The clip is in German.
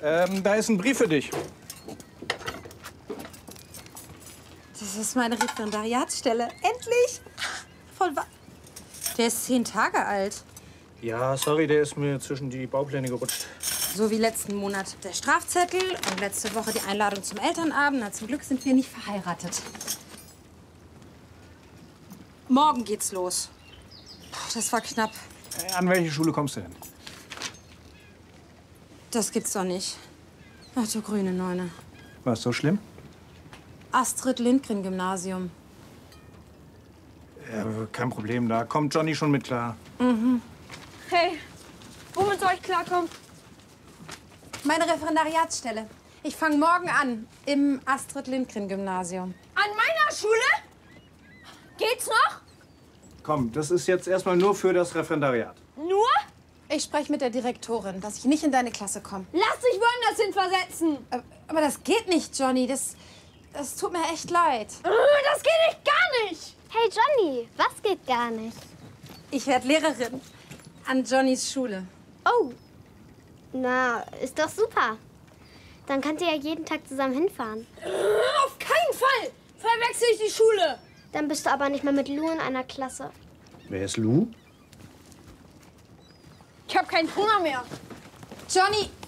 Da ist ein Brief für dich. Das ist meine Referendariatsstelle. Endlich! Voll wa Der ist 10 Tage alt. Ja, sorry, der ist mir zwischen die Baupläne gerutscht. So wie letzten Monat der Strafzettel und letzte Woche die Einladung zum Elternabend. Na, zum Glück sind wir nicht verheiratet. Morgen geht's los. Puh, das war knapp. An welche Schule kommst du denn? Das gibt's doch nicht. Ach du grüne Neune. War es so schlimm? Astrid-Lindgren-Gymnasium. Ja, kein Problem, da kommt Johnny schon mit klar. Hey, womit soll ich klarkommen? Meine Referendariatsstelle. Ich fange morgen an im Astrid-Lindgren-Gymnasium. An meiner Schule? Geht's noch? Komm, das ist jetzt erstmal nur für das Referendariat. Nur? Ich spreche mit der Direktorin, dass ich nicht in deine Klasse komme. Lass dich woanders hin versetzen. Aber das geht nicht, Johnny. Das tut mir echt leid. Das geht echt gar nicht. Hey Johnny, was geht gar nicht? Ich werde Lehrerin an Johnnys Schule. Oh, na, ist doch super. Dann könnt ihr ja jeden Tag zusammen hinfahren. Auf keinen Fall verwechsel ich die Schule. Dann bist du aber nicht mehr mit Lou in einer Klasse. Wer ist Lou? Ich habe keinen Hunger mehr. Johnny,